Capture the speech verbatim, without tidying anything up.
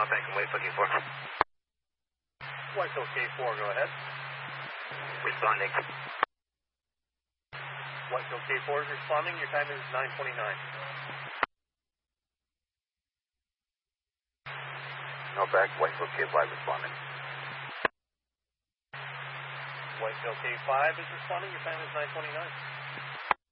South Bank and Whitefield K four. Whitefield K four, go ahead. Responding. Whitefield K four is responding. Your time is nine twenty-nine. No back. Whitefield K five responding. Whitefield K five is responding. Your time is nine twenty-nine.